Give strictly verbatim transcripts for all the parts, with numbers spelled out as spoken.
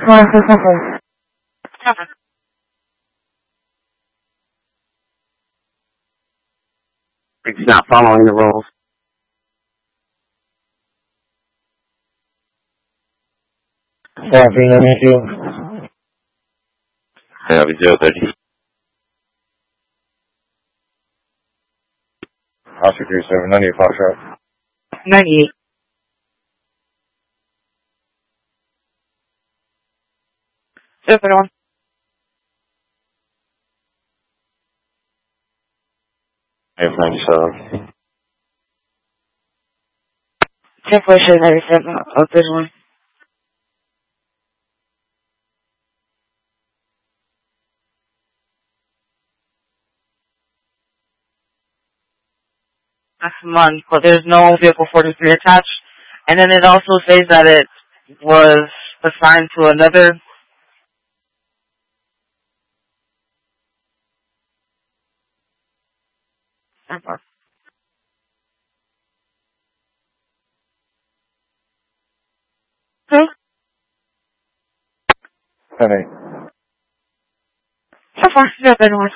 It's not following the rules. Fourteen, let me do. Yeah, we do thirty. Oscar three seven ninety Foxtrot. ninety-eight. Seven one. F ninety-seven. Cancellation ninety-seven. Oh, this one. That's month, but there's no vehicle forty-three attached. And then it also says that it was assigned to another. Who? ten eight. So far, no, anyone.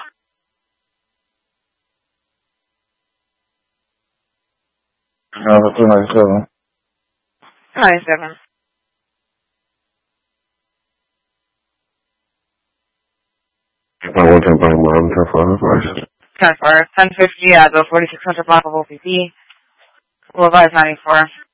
No, that's two ninety-seven. ninety-seven. I want to buy mom to follow prices. ten four. ten fifty at the forty-six hundred block of O P P. Levi's ninety-four.